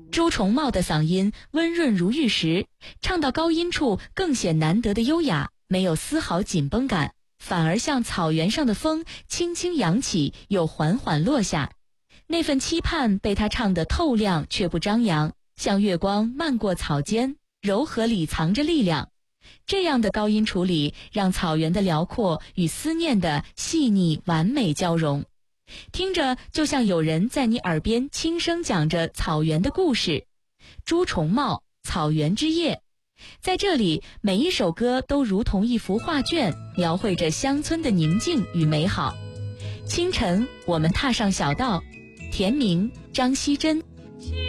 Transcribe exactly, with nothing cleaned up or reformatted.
朱重茂的嗓音温润如玉石，唱到高音处更显难得的优雅，没有丝毫紧绷感，反而像草原上的风，轻轻扬起又缓缓落下。那份期盼被他唱得透亮却不张扬，像月光漫过草间，柔和里藏着力量。这样的高音处理，让草原的辽阔与思念的细腻完美交融，听着就像有人在你耳边轻声讲着草原的故事。朱重茂，草原之夜。在这里，每一首歌都如同一幅画卷，描绘着乡村的宁静与美好。清晨，我们踏上小道。田明、张希珍。